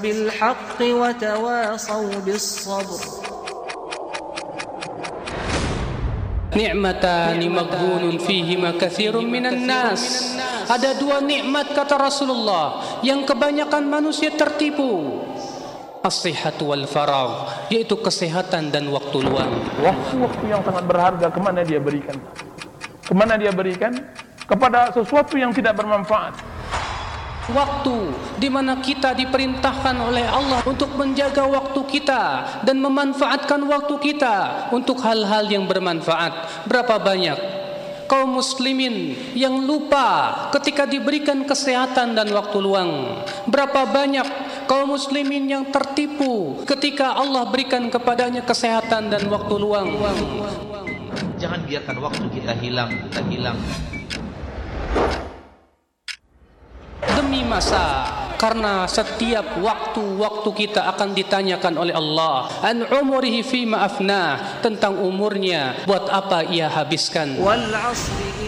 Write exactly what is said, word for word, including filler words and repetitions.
بالحق وتواصوا بالصبر. Ni'matani maghbunun fihima katsirun minan nas. Ada dua nikmat kata Rasulullah yang kebanyakan manusia tertipu. As-sihhatu wal faragh, yaitu kesehatan dan waktu luang. Waktu-waktu yang sangat berharga kemana dia berikan? Kemana dia berikan? Kepada sesuatu yang tidak bermanfaat. Waktu di mana kita diperintahkan oleh Allah untuk menjaga waktu kita dan memanfaatkan waktu kita untuk hal-hal yang bermanfaat. Berapa banyak kaum muslimin yang lupa ketika diberikan kesehatan dan waktu luang? Berapa banyak kaum muslimin yang tertipu ketika Allah berikan kepadanya kesehatan dan waktu luang? Jangan biarkan waktu kita hilang, kita hilang demi masa, karena setiap waktu-waktu kita akan ditanyakan oleh Allah an umurihi fima afnah, tentang umurnya buat apa ia habiskan. Wal 'asri